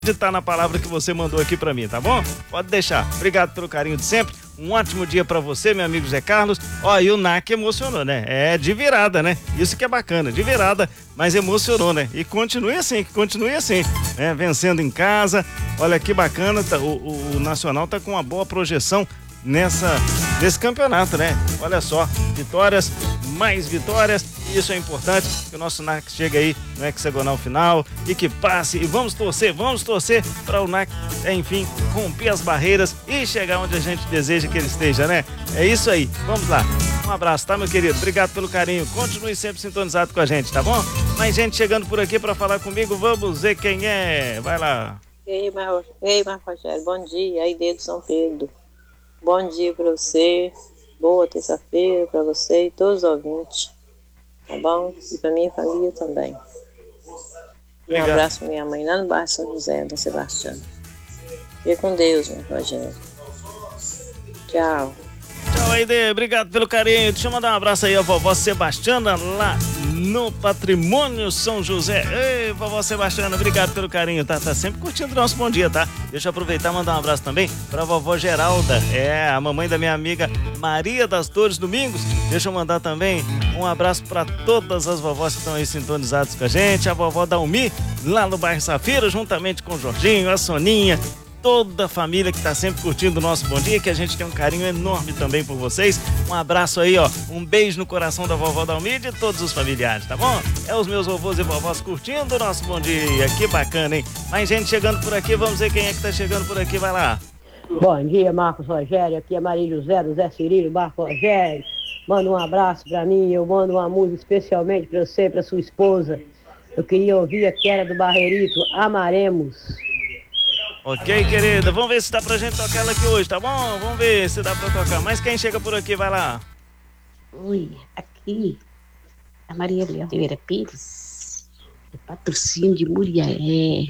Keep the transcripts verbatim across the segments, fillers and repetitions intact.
acreditar na palavra que você mandou aqui pra mim, tá bom? Pode deixar. Obrigado pelo carinho de sempre. Um ótimo dia pra você, meu amigo Zé Carlos. Ó, e o N A C emocionou, né? É de virada, né? Isso que é bacana, de virada, mas emocionou, né? E continue assim, que continue assim, né? Vencendo em casa. Olha que bacana, tá, o, o Nacional tá com uma boa projeção nessa, nesse campeonato, né? Olha só, vitórias, mais vitórias, isso é importante, que o nosso N A C chegue aí no hexagonal final e que passe, e vamos torcer, vamos torcer para o N A C, enfim, romper as barreiras e chegar onde a gente deseja que ele esteja, né? É isso aí, vamos lá. Um abraço, tá, meu querido? Obrigado pelo carinho, continue sempre sintonizado com a gente, tá bom? Mais gente chegando por aqui para falar comigo, vamos ver quem é, vai lá. Ei, Mar... Ei, Marco Rogério, bom dia, aí desde São Pedro. Bom dia para você, boa terça-feira para você e todos os ouvintes, tá bom? E para minha família também. Um Obrigado. abraço para minha mãe lá no bairro São José, da Sebastião. Fique com Deus, meu Rogério. Tchau. Tchau, Aide, obrigado pelo carinho. Deixa eu mandar um abraço aí à vovó Sebastiana lá no Patrimônio São José. Ei, vovó Sebastiana, obrigado pelo carinho, tá? Tá sempre curtindo o nosso bom dia, tá? Deixa eu aproveitar e mandar um abraço também pra vovó Geralda, é, a mamãe da minha amiga Maria das Dores Domingos. Deixa eu mandar também um abraço pra todas as vovós que estão aí sintonizadas com a gente, a vovó Dalmi, lá no bairro Safira, juntamente com o Jorginho, a Soninha, toda a família que está sempre curtindo o nosso bom dia, que a gente tem um carinho enorme também por vocês. Um abraço aí, ó, um beijo no coração da vovó Dalmi e de todos os familiares, tá bom? É os meus vovôs e vovós curtindo o nosso bom dia, que bacana, hein? Mais gente chegando por aqui, vamos ver quem é que tá chegando por aqui, vai lá. Bom dia, Marcos Rogério, aqui é Maria José, do Zé Cirilo, Marcos Rogério. Manda um abraço pra mim, eu mando uma música especialmente pra você e pra sua esposa. Eu queria ouvir aquela do Barreirito, Amaremos. Ok, querida, vamos ver se dá pra gente tocar ela aqui hoje, tá bom? Vamos ver se dá pra tocar. Mas quem chega por aqui, vai lá. Oi, aqui a Maria Leal Oliveira Pires, do patrocínio de Muriaé.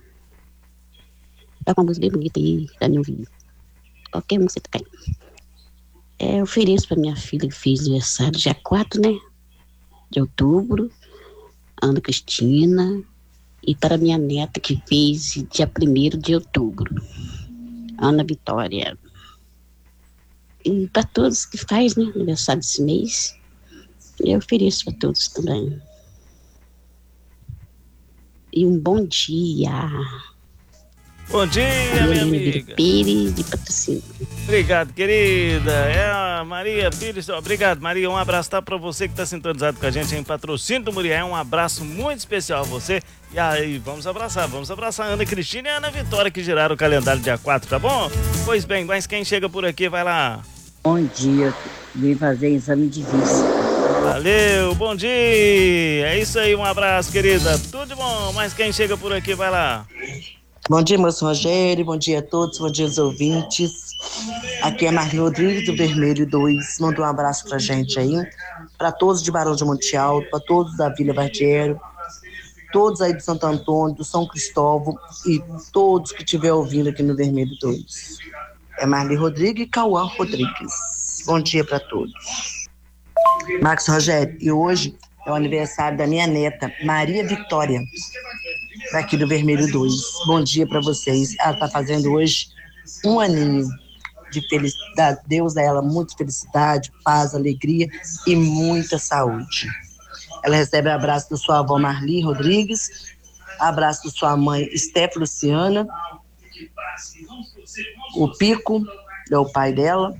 Tá com uma música bem bonita aí, pra me ouvir. Qualquer música tá aí. É, eu ofereço pra minha filha que fez aniversário dia quatro, né? De outubro, Ana Cristina. E para minha neta que fez dia primeiro de outubro, Ana Vitória. E para todos que faz, né, aniversário desse mês, eu ofereço para todos também. E um bom dia. Bom dia, Maria minha Helena amiga. Pires, de patrocínio. Obrigado, querida. É a Maria Pires. Obrigado, Maria. Um abraço tá para você que está sintonizado com a gente em Patrocínio do Muriel. Um abraço muito especial a você. E aí, vamos abraçar, vamos abraçar a Ana Cristina e a Ana Vitória que giraram o calendário dia quatro, tá bom? Pois bem, mas quem chega por aqui, vai lá. Bom dia, vim fazer exame de vista. Valeu, bom dia. É isso aí, um abraço, querida. Tudo de bom, mas quem chega por aqui, vai lá. Bom dia, moço Rogério, bom dia a todos, bom dia aos ouvintes. Aqui é Marli Rodrigues, do Vermelho dois. Manda um abraço pra gente aí, para todos de Barão de Monte Alto, para todos da Vila Bardiero, todos aí do Santo Antônio, do São Cristóvão e todos que estiver ouvindo aqui no Vermelho dois. É Marli Rodrigues e Cauã Rodrigues. Bom dia para todos. Marcos Rogério, e hoje é o aniversário da minha neta, Maria Vitória, daqui do Vermelho dois. Bom dia para vocês. Ela está fazendo hoje um aninho de felicidade. Deus dá ela muita felicidade, paz, alegria e muita saúde. Ela recebe abraço da sua avó Marli Rodrigues, abraço da sua mãe Steph Luciana, o Pico, é o pai dela,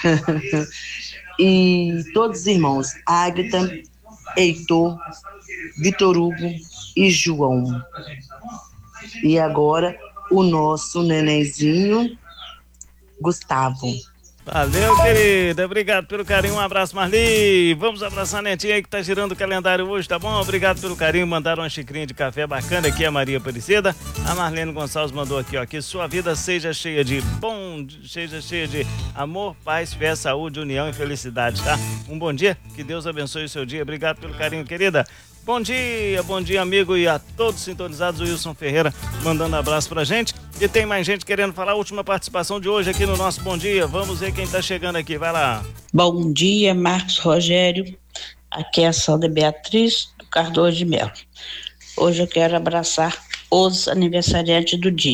e todos os irmãos, Águita, Heitor, Vitor Hugo e João. E agora o nosso nenenzinho Gustavo. Valeu, querida. Obrigado pelo carinho. Um abraço, Marli. Vamos abraçar a netinha aí que tá girando o calendário hoje, tá bom? Obrigado pelo carinho. Mandaram uma xicrinha de café bacana aqui, a Maria Aparecida. A Marlene Gonçalves mandou aqui, ó, que sua vida seja cheia de bom, seja cheia de amor, paz, fé, saúde, união e felicidade, tá? Um bom dia. Que Deus abençoe o seu dia. Obrigado pelo carinho, querida. Bom dia, bom dia, amigo, e a todos sintonizados, o Wilson Ferreira mandando abraço pra gente. E tem mais gente querendo falar, a última participação de hoje aqui no nosso Bom Dia. Vamos ver quem tá chegando aqui, vai lá. Bom dia, Marcos Rogério. Aqui é a Sandra Beatriz do Cardoso de Melo. Hoje eu quero abraçar os aniversariantes do dia.